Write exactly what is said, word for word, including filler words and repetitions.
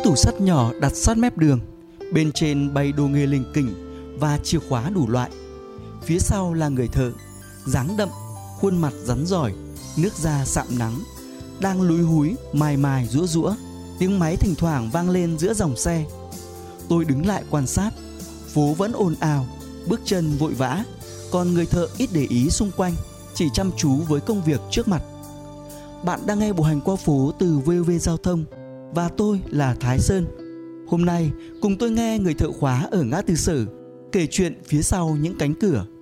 tủ sắt nhỏ đặt sát mép đường. Bên trên bày đồ nghề lình kỉnh và chìa khóa đủ loại. Phía sau là người thợ, dáng đậm, khuôn mặt rắn rỏi, nước da sạm nắng, đang lúi húi mài mài giũa giũa. Tiếng máy thỉnh thoảng vang lên giữa dòng xe. Tôi đứng lại quan sát. Phố vẫn ồn ào, bước chân vội vã, còn người thợ ít để ý xung quanh, chỉ chăm chú với công việc trước mặt. Bạn đang nghe Bộ Hành Qua Phố từ vê o vê Giao thông, và tôi là Thái Sơn. Hôm nay cùng tôi nghe người thợ khóa ở ngã tư Sở kể chuyện phía sau những cánh cửa.